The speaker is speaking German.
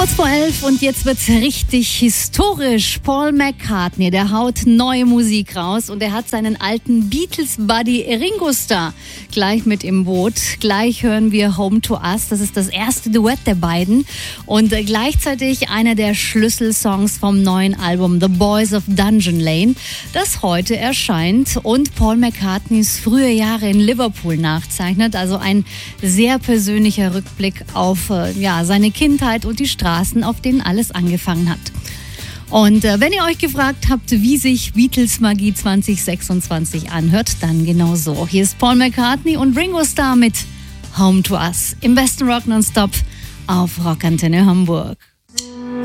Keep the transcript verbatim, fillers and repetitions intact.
Kurz vor elf und jetzt wird's richtig historisch. Paul McCartney, der haut neue Musik raus und er hat seinen alten Beatles-Buddy Ringo Starr gleich mit im Boot. Gleich hören wir Home to Us, das ist das erste Duett der beiden und gleichzeitig einer der Schlüsselsongs vom neuen Album The Boys of Dungeon Lane, das heute erscheint und Paul McCartneys frühe Jahre in Liverpool nachzeichnet. Also ein sehr persönlicher Rückblick auf äh, ja, seine Kindheit und die Straßen, auf denen alles angefangen hat. Und äh, wenn ihr euch gefragt habt, wie sich Beatles Magie zwanzig sechsundzwanzig anhört, dann genau so. Hier ist Paul McCartney und Ringo Starr mit Home to Us im besten Rock Nonstop auf Rockantenne Hamburg.